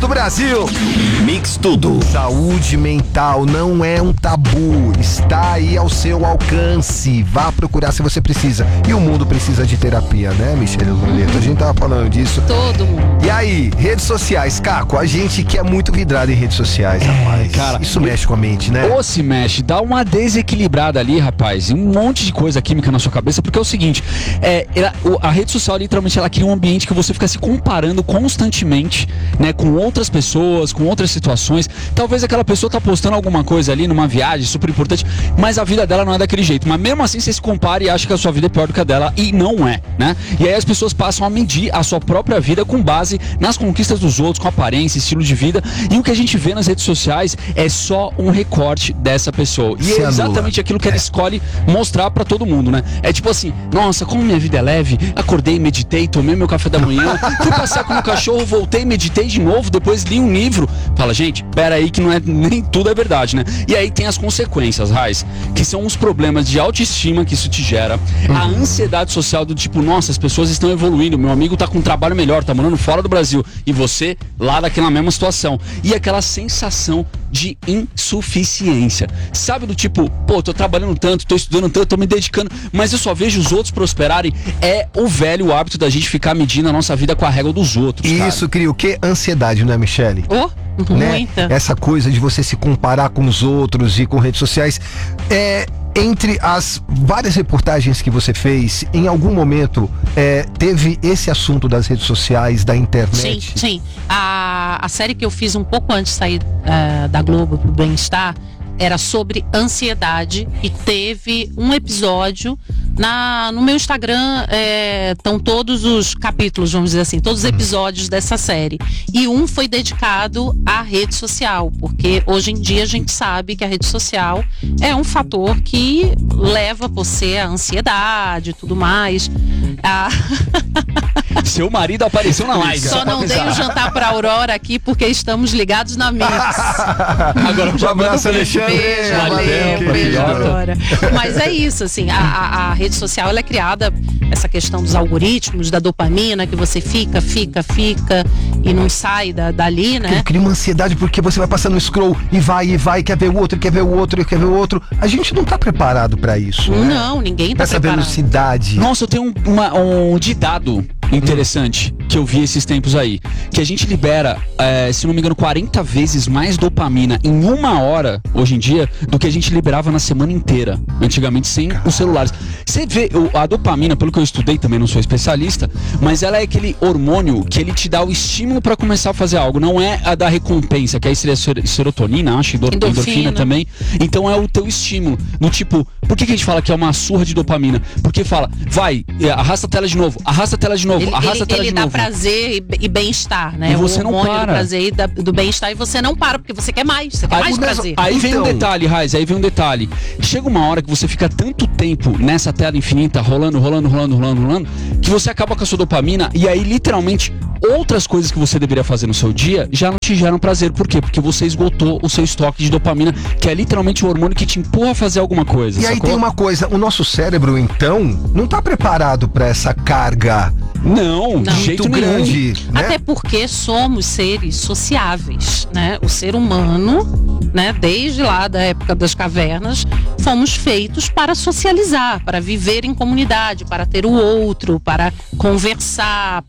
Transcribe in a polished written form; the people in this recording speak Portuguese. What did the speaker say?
do Brasil. Mix Tudo. Saúde mental não é um tabu, está aí ao seu alcance. Vá procurar se você precisa. E o mundo precisa de terapia, né, Michele Loreto? A gente tava falando disso. Todo mundo. E aí, redes sociais, Caco, a gente que é muito vidrado em redes sociais, rapaz. Cara, isso mexe com a mente, né? Ou se mexe, dá uma desequilibrada ali, rapaz. Um monte de coisa química na sua cabeça, porque é o seguinte, a rede social literalmente ela cria um ambiente que você fica se comparando constantemente, né, com outras pessoas, com outras situações. Talvez aquela pessoa tá postando alguma coisa ali numa viagem super importante, mas a vida dela não é daquele jeito. Mas mesmo assim você se compara e acha que a sua vida é pior do que a dela, e não é, né? E aí as pessoas passam a medir a sua própria vida com base nas conquistas dos outros, com aparência, estilo de vida, e o que a gente vê nas redes sociais é só um recorte dessa pessoa. E é exatamente aquilo que ela escolhe mostrar pra todo mundo, né? É tipo assim, nossa, como minha vida é leve, acordei, meditei, tomei meu café da manhã, fui passear com o meu cachorro, voltei, meditei de novo, depois li um livro. Fala, gente, pera aí que não é, nem tudo é verdade, né? E aí tem as consequências, Raiz, que são os problemas de autoestima que isso te gera, a ansiedade social do tipo, nossa, as pessoas estão evoluindo, meu amigo tá com um trabalho melhor, tá morando fora do Brasil, e você lá daquela mesma situação. E aquela sensação de insuficiência. Sabe, do tipo, pô, tô trabalhando tanto, tô estudando tanto, tô me dedicando, mas eu só vejo os outros prosperarem. É o velho hábito da gente ficar medindo a nossa vida com a régua dos outros, E cara. isso cria o quê? Ansiedade, não é, Michele? Né? Muita. Essa coisa de você se comparar com os outros e com redes sociais. Entre as várias reportagens que você fez, em algum momento teve esse assunto das redes sociais, da internet? Sim. A série que eu fiz um pouco antes de sair da Globo pro Bem-Estar era sobre ansiedade e teve um episódio no meu Instagram, estão todos os capítulos, vamos dizer assim, todos os episódios dessa série. E um foi dedicado à rede social, porque hoje em dia a gente sabe que a rede social é um fator que leva você à ansiedade e tudo mais. Seu marido apareceu na live. Só não dei o jantar pra Aurora aqui porque estamos ligados na Mix. Agora Um abraço, Alexandre. Beijo, Aurora. Mas é isso, assim, a rede social ela é criada, essa questão dos algoritmos, da dopamina, que você fica e não sai dali, né? Cria uma ansiedade porque você vai passando no scroll e vai, quer ver o outro. A gente não tá preparado pra isso, né? Não, ninguém tá Essa preparado. velocidade. Nossa, eu tenho um ditado interessante que eu vi esses tempos aí, que a gente libera, se não me engano, 40 vezes mais dopamina em uma hora, hoje em dia, do que a gente liberava na semana inteira, antigamente sem os celulares. Você vê, a dopamina, pelo que eu estudei, também não sou especialista, mas ela é aquele hormônio que ele te dá o estímulo pra começar a fazer algo, não é a da recompensa, que aí seria serotonina, acho, endorfina também. Então é o teu estímulo, no tipo, por que a gente fala que é uma surra de dopamina? Porque fala, vai, arrasta a tela de novo, arrasta a tela de novo, arrasta a tela de ele dá novo. prazer e bem-estar, né? E você o não hormônio para. do prazer e do bem-estar, e você não para, porque você quer mais, você quer mais prazer. Aí vem um Então. detalhe, Raiz, aí vem um detalhe. Chega uma hora que você fica tanto tempo nessa tela infinita, rolando, que você acaba com a sua dopamina, e aí literalmente outras coisas que você deveria fazer no seu dia já não te geram prazer. Por quê? Porque você esgotou o seu estoque de dopamina, que é literalmente o hormônio que te empurra a fazer alguma coisa. E aí sacou? tem uma coisa, o nosso cérebro, então, não tá preparado pra essa carga Não, de jeito muito nenhum. grande, né? Até porque somos seres sociáveis, né? O ser humano, né? Desde lá da época das cavernas, fomos feitos para socializar, para viver em comunidade, para ter o outro, para conversar,